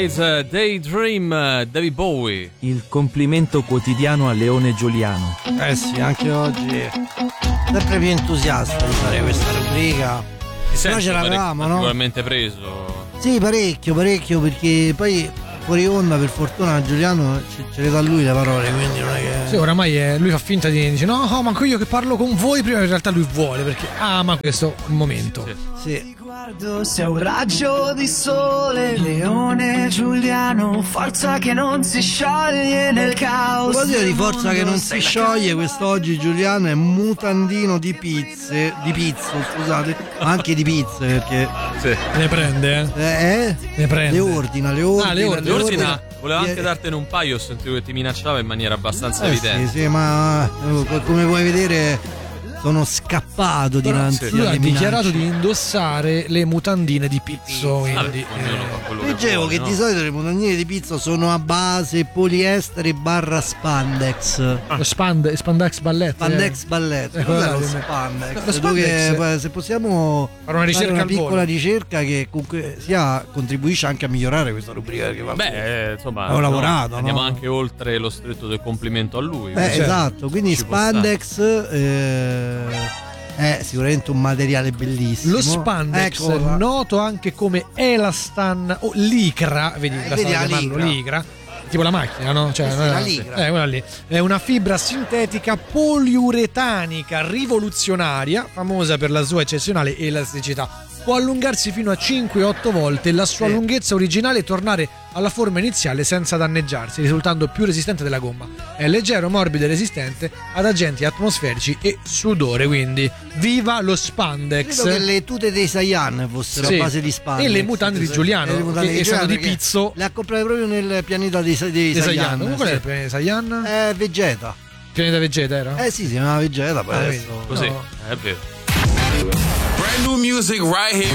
Eyes, Daydream, David Bowie. Il complimento quotidiano a Leone Giuliano. Sì, anche oggi sempre più entusiasta di fare questa rubrica. Però ce l'avevamo, no? Particolarmente preso. Sì, parecchio, perché poi fuori onda per fortuna Giuliano ce le dà lui le parole, quindi non è che... Sì, oramai lui fa finta di dice no, manco io che parlo con voi prima, in realtà lui vuole perché ama questo momento. Sì. Sei un raggio di sole, Leone Giuliano, forza che non si scioglie nel caos. A proposito di forza che non si scioglie, quest'oggi Giuliano è mutandino di pizzo, scusate, ma anche di pizze perché Ne prende, ne prende. Le ordina. Voleva anche dartene un paio, ho sentito che ti minacciava in maniera abbastanza evidente. Sì, ma come puoi vedere sono scappato dinanzi lui alle ha dichiarato minacce. di indossare le mutandine di pizzo, quindi Leggevo che di solito le mutandine di pizzo sono a base poliestere / spandex. lo spandex ballet. Spandex ballet. Cos'è lo spandex? Lo spandex. Se possiamo fare una ricerca una al volo. piccola ricerca che comunque contribuisce anche a migliorare questa rubrica che insomma, avevo lavorato, andiamo no? anche oltre lo stretto del complimento a lui. Esatto, quindi Ci può spandex è sicuramente un materiale bellissimo. Lo spandex, noto anche come elastan o licra, vedi la chiamarlo licra, tipo la macchina, no? Cioè, la licra. Quella lì. È una fibra sintetica poliuretanica rivoluzionaria, famosa per la sua eccezionale elasticità. Può allungarsi fino a 5-8 volte la sua lunghezza originale e tornare alla forma iniziale senza danneggiarsi, risultando più resistente della gomma. È leggero, morbido e resistente ad agenti atmosferici e sudore, quindi viva lo spandex. Credo che le tute dei Saiyan fossero a base di spandex. E le mutande di Giuliano, che sono di pizzo. Le ha comprate proprio nel pianeta dei Saiyan. Qual è il pianeta Saiyan? Vegeta. Pianeta Vegeta era? Sì, si chiamava Vegeta, poi adesso. Così, è vero. Brand new music right here,